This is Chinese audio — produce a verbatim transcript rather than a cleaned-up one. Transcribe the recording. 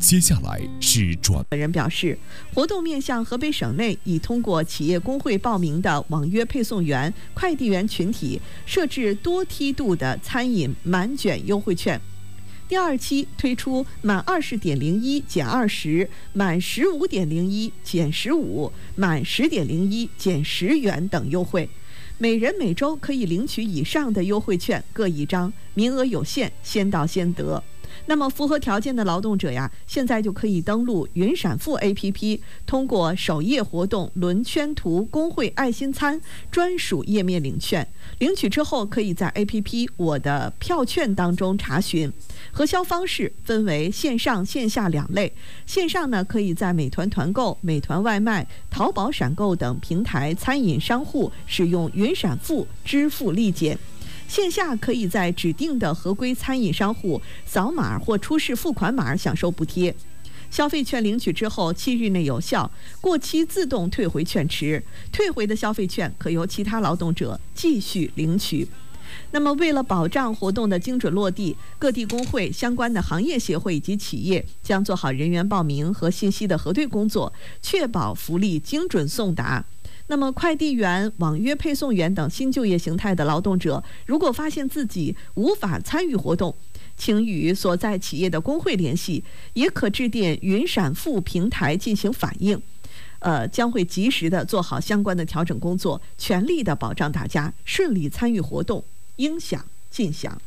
接下来是转。 本人表示，活动面向河北省内已通过企业工会报名的网约配送员、快递员群体，设置多梯度的餐饮满减优惠券。第二期推出满二十点零一减二十，满十五点零一减十五，满十点零一减十元等优惠。每人每周可以领取以上的优惠券各一张，名额有限，先到先得。那么符合条件的劳动者呀，现在就可以登录云闪付 A P P， 通过首页活动轮圈图工会爱心餐专属页面领券。领取之后，可以在 A P P 我的票券当中查询。核销方式分为线上线下两类，线上呢可以在美团团购、美团外卖、淘宝闪购等平台餐饮商户使用云闪付支付立减。线下可以在指定的合规餐饮商户扫码或出示付款码享受补贴。消费券领取之后七日内有效，过期自动退回券池，退回的消费券可由其他劳动者继续领取。那么为了保障活动的精准落地，各地工会、相关的行业协会以及企业将做好人员报名和信息的核对工作，确保福利精准送达。那么快递员、网约配送员等新就业形态的劳动者，如果发现自己无法参与活动，请与所在企业的工会联系，也可致电云闪付平台进行反映，呃，将会及时的做好相关的调整工作，全力的保障大家顺利参与活动，应享尽享。